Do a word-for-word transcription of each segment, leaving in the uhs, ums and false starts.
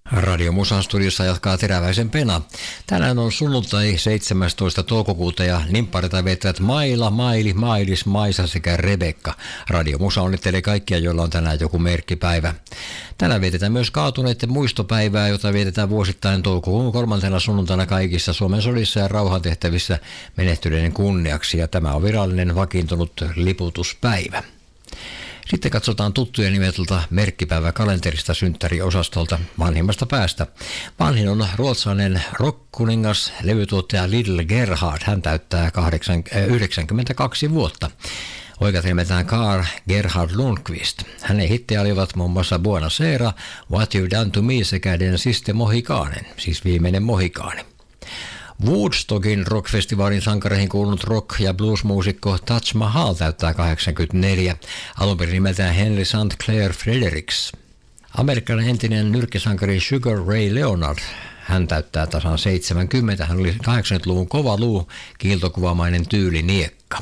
Radio Musan studiossa jatkaa Teräväisen Pena. Tänään on sunnuntai seitsemästoista toukokuuta ja nimppareita vetävät Maila, Maili, Mailis, Maisa sekä Rebekka. Radio Musa onnittelee kaikkia, joilla on tänään joku merkkipäivä. Tänään vietetään myös kaatuneiden muistopäivää, jota vietetään vuosittain toukokuun kolmantena sunnuntaina kaikissa Suomen sodissa ja rauhantehtävissä menehtyneiden kunniaksi. Ja tämä on virallinen vakiintunut liputuspäivä. Sitten katsotaan tuttuja nimetulta merkkipäiväkalenterista synttäriosastolta vanhimmasta päästä. Vanhin on ruotsalainen rock-kuningas, levytuottaja Little Gerhard. Hän täyttää yhdeksänkymmentäkaksi vuotta. Oikeat nimetään Carl Gerhard Lundqvist. Hänen hittejä olivat muun muassa Buona Sera, What You Done To Me sekä Den Siste Mohikanen, siis viimeinen mohikaani. Woodstockin rockfestivaalin sankareihin kuulunut rock- ja bluesmuusikko Taj Mahal täyttää kahdeksankymmentäneljä, alun perin nimeltään Henry Saint Clair Fredericks. Amerikkalainen entinen nyrkkisankari Sugar Ray Leonard, hän täyttää tasan seitsemänkymmentä, hän oli kahdeksankymmentäluvun kova luu, kiiltokuvamainen tyyliniekka.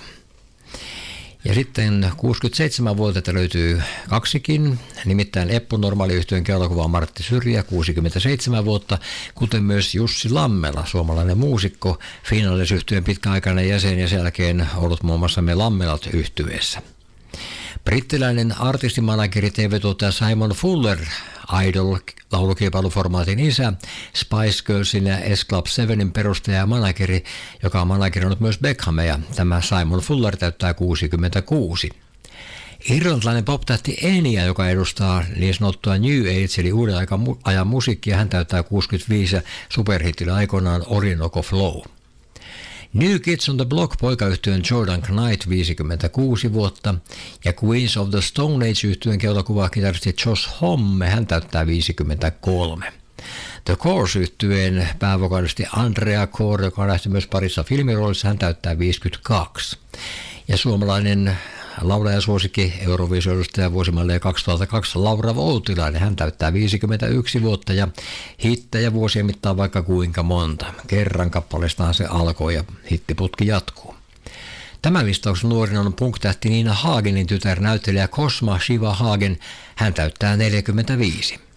Ja sitten kuusikymmentäseitsemän-vuotiaita löytyy kaksikin, nimittäin Eppu Normaaliyhtiön keulakuva Martti Syrjä, kuusikymmentäseitsemän vuotta, kuten myös Jussi Lammela, suomalainen muusikko, Finlandes-yhtyeen pitkäaikainen jäsen ja sen jälkeen ollut muun muassa me Lammelat -yhtyeessä. Brittiläinen artistimanageri T V-tuottaja Simon Fuller, Idol-laulukilpailuformaatin isä, Spice Girlsin ja S Club seitsemän perustaja ja manageri, joka on manageroinut myös Beckhamia. Tämä Simon Fuller täyttää kuusikymmentäkuusi. Irlantilainen pop-tähti Enya, joka edustaa niin sanottua New Age eli uuden ajan musiikkia, hän täyttää kuusikymmentäviisi ja superhittillä aikoinaan Orinoco Flow. New Kids on the Block -poikayhtyön Jordan Knight viisikymmentäkuusi vuotta ja Queens of the Stone Age -yhtyön keulakuva-kitaristi Josh Homme, hän täyttää viisikymmentäkolme. The Course-yhtyeen päävokalisti Andrea Corr, joka on nähty myös parissa filmiroolissa, hän täyttää viisikymmentäkaksi. Ja suomalainen laulajasuosikki Euroviisu-edustaja vuosimalleen kaksituhattakaksi Laura Voutilainen, hän täyttää viisikymmentäyksi vuotta ja hittejä vuosien mittaan vaikka kuinka monta. Kerran kappaleestaan se alkoi ja hittiputki jatkuu. Tämän listauksen nuorin on punk-tähti Nina Hagenin tytär näyttelijä Cosma Shiva Hagen, hän täyttää neljäkymmentäviisi.